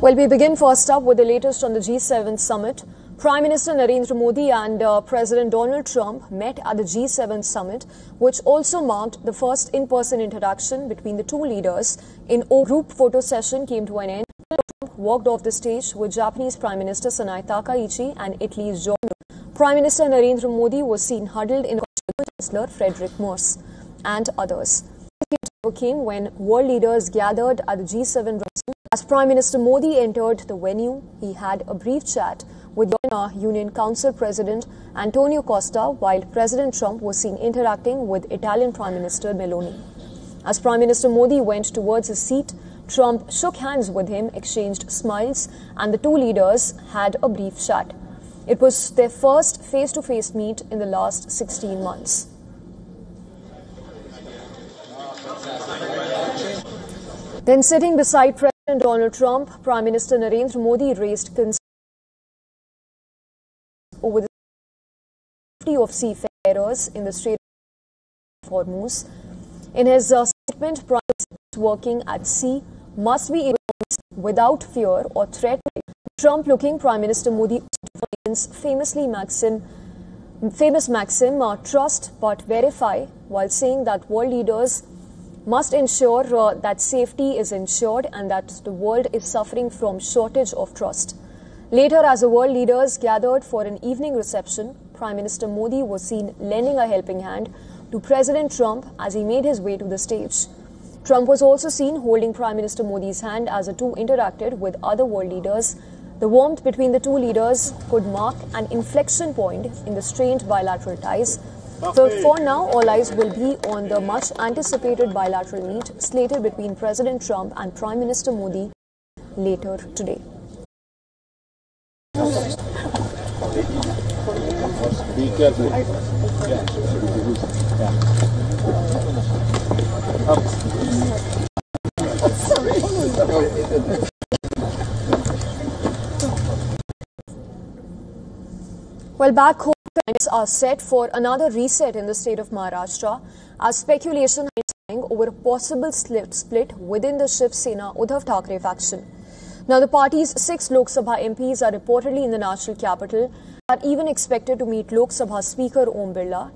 Well, we begin first up with the latest on the G7 summit. Prime Minister Narendra Modi and President Donald Trump met at the G7 summit, which also marked the first in-person interaction between the two leaders. In a group photo session came to an end. Trump walked off the stage with Japanese Prime Minister Sanae Takaichi and Italy's Giorgio. Prime Minister Narendra Modi was seen huddled in Chancellor Friedrich Merz and others. It came when world leaders gathered at the G7. As Prime Minister Modi entered the venue, he had a brief chat with Union Council President Antonio Costa, while President Trump was seen interacting with Italian Prime Minister Meloni. As Prime Minister Modi went towards his seat, Trump shook hands with him, exchanged smiles, and the two leaders had a brief chat. It was their first face-to-face meet in the last 16 months. Then sitting beside President Donald Trump, Prime Minister Narendra Modi raised concerns over the safety of seafarers in the Strait of Hormuz. In his statement, Prime Minister working at sea must be able to without fear or threat. Trump looking Prime Minister Modi famous maxim, trust but verify, while saying that world leaders must ensure that safety is ensured and that the world is suffering from shortage of trust. Later, as the world leaders gathered for an evening reception, Prime Minister Modi was seen lending a helping hand to President Trump as he made his way to the stage. Trump was also seen holding Prime Minister Modi's hand as the two interacted with other world leaders. The warmth between the two leaders could mark an inflection point in the strained bilateral ties. So for now, all eyes will be on the much-anticipated bilateral meet slated between President Trump and Prime Minister Modi later today. Be careful. Well, back home, trends are set for another reset in the state of Maharashtra as speculation is over a possible split within the Shiv Sena Uddhav Thackeray faction. Now, the party's 6 Lok Sabha MPs are reportedly in the national capital, are even expected to meet Lok Sabha Speaker Om Birla